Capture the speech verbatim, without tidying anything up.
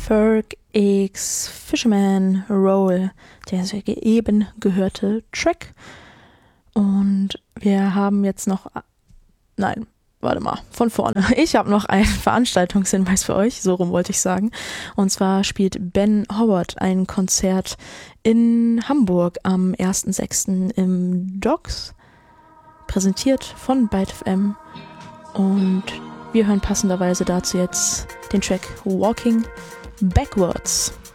Ferg X Fisherman Roll, der eben gehörte Track. Und wir haben jetzt noch, nein, warte mal, von vorne. Ich habe noch einen Veranstaltungshinweis für euch, so rum wollte ich sagen. Und zwar spielt Ben Howard ein Konzert in Hamburg am ersten sechsten im Docks, präsentiert von Byte F M. Und wir hören passenderweise dazu jetzt den Track Walking Backwards.